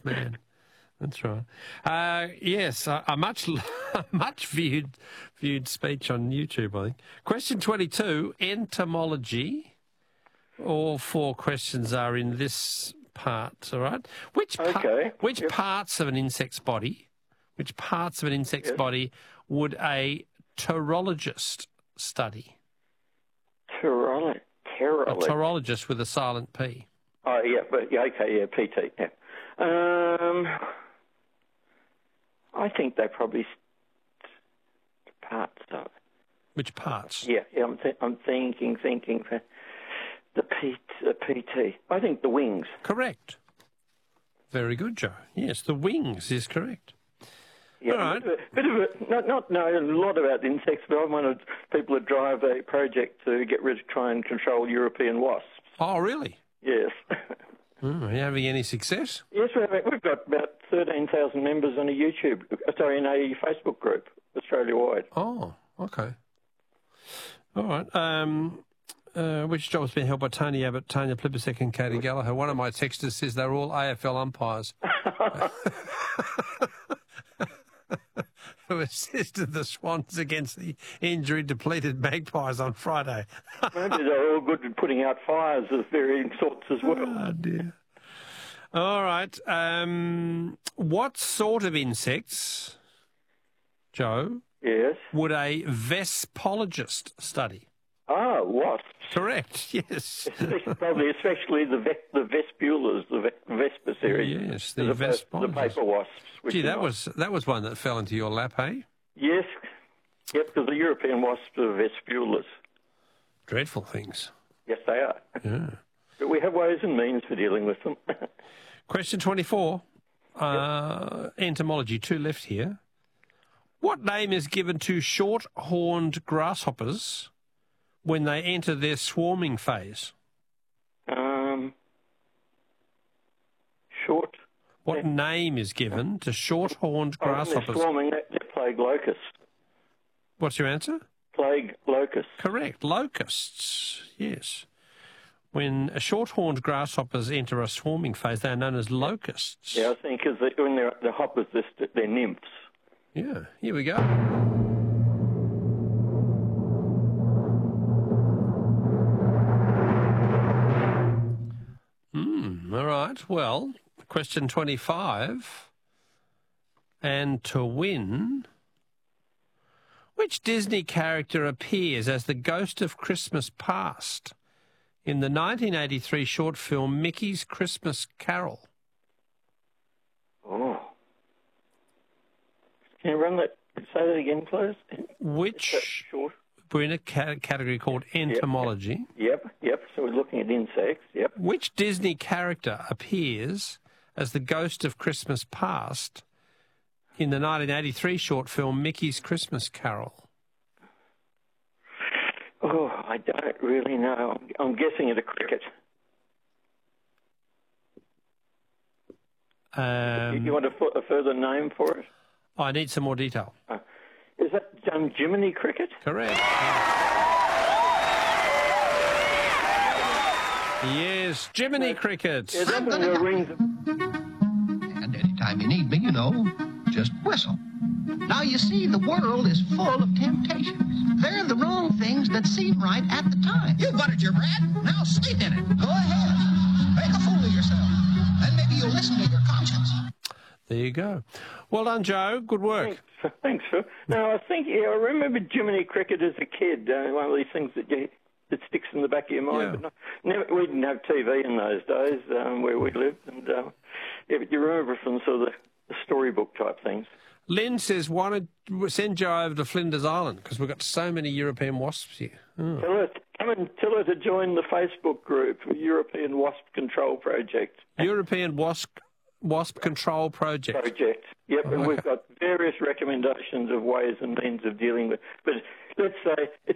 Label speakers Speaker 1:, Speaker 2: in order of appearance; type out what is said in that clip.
Speaker 1: man. That's right. Yes, a much viewed speech on YouTube, I think. Question 22, entomology. All 4 questions are in this part, all right? Which parts of an insect's body, would a pterologist study?
Speaker 2: Pterologist.
Speaker 1: A pterologist with a silent P.
Speaker 2: Oh, PT, yeah. I think they probably parts of it.
Speaker 1: Which parts?
Speaker 2: Yeah, I'm thinking for the PT. I think the wings.
Speaker 1: Correct. Very good, Joe. Yes, the wings is correct.
Speaker 2: Yeah,
Speaker 1: all right.
Speaker 2: Not know a lot about insects, but I'm one of the people that drive a project to try and control European wasps.
Speaker 1: Oh, really?
Speaker 2: Yes.
Speaker 1: Are you having any success?
Speaker 2: Yes, we've got about 13,000 members on in a Facebook group, Australia-wide.
Speaker 1: Oh, okay. All right. Which job has been held by Tony Abbott, Tanya Plibersek and Katie Gallagher? One of my texters says they're all AFL umpires who assisted the Swans against the injury-depleted Magpies on Friday.
Speaker 2: Maybe they're all good at putting out fires of varying sorts as well.
Speaker 1: Oh, dear. All right. What sort of insects, Joe,
Speaker 2: yes,
Speaker 1: would a vespologist study?
Speaker 2: Ah, wasps.
Speaker 1: Correct, yes.
Speaker 2: Probably especially the vespulas, the Vespa series.
Speaker 1: Yes, the vespologist.
Speaker 2: The paper wasps.
Speaker 1: Gee, that was one that fell into your lap, hey?
Speaker 2: Yes. Yep, because the European wasps are vespulas.
Speaker 1: Dreadful things.
Speaker 2: Yes, they are.
Speaker 1: Yeah.
Speaker 2: But we have ways and means for dealing with them.
Speaker 1: Question 24. Entomology, 2 left here. What name is given to short-horned grasshoppers when they enter their swarming phase? What name is given to short-horned grasshoppers?
Speaker 2: They're swarming, they're plague locusts.
Speaker 1: What's your answer?
Speaker 2: Plague locusts.
Speaker 1: Correct, locusts, yes. When short-horned grasshoppers enter a swarming phase, they are known as locusts.
Speaker 2: Yeah, I think because when they're hoppers, they're nymphs.
Speaker 1: Yeah, here we go. All right, well, question 25. And to win, which Disney character appears as the ghost of Christmas Past in the 1983 short film Mickey's Christmas Carol?
Speaker 2: Oh. Can you say that again, please?
Speaker 1: Which, we're in a category called entomology.
Speaker 2: Yep, so we're looking at insects, yep.
Speaker 1: Which Disney character appears as the ghost of Christmas Past in the 1983 short film Mickey's Christmas Carol?
Speaker 2: Oh, I don't really know. I'm guessing at a cricket. You want a further name for it?
Speaker 1: I need some more detail.
Speaker 2: Is that Jiminy Cricket?
Speaker 1: Correct. Yes, Jiminy Cricket.
Speaker 2: Yeah, that's when it rings.
Speaker 3: And anytime you need me, just whistle. Now, you see, the world is full of temptations. They're the wrong things that seem right at the time. You buttered your bread. Now sleep in it. Go ahead. Make a fool of yourself. Then maybe you'll listen to your conscience.
Speaker 1: There you go. Well done, Joe. Good work.
Speaker 2: Thanks, Phil. Now, I remember Jiminy Cricket as a kid. One of these things that sticks in the back of your mind.
Speaker 1: Yeah.
Speaker 2: But we didn't have TV in those days where we lived. And but you remember from sort of the storybook type things.
Speaker 1: Lynn says, why don't send Joe over to Flinders Island because we've got so many European wasps here. Oh.
Speaker 2: Tell her to join the Facebook group, European Wasp Control Project.
Speaker 1: European Wasp Control Project.
Speaker 2: Yep, and we've got various recommendations of ways and means of dealing with. But let's say